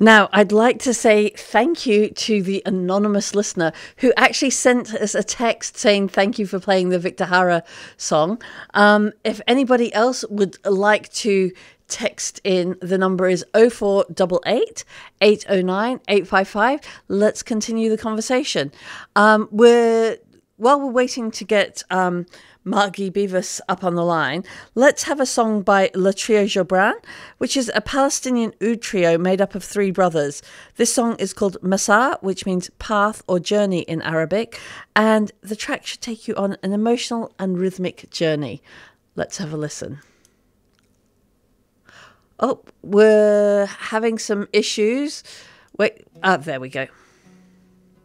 Now, I'd like to say thank you to the anonymous listener who actually sent us a text saying thank you for playing the Victor Hara song. If anybody else would like to text in, the number is 0488 809 855. Let's continue the conversation. While we're waiting to get Margie Beavis up on the line, let's have a song by Le Trio Jobran, which is a Palestinian oud trio made up of three brothers. This song is called Masa, which means path or journey in Arabic, and the track should take you on an emotional and rhythmic journey. Let's have a listen. Oh, we're having some issues. Wait, there we go.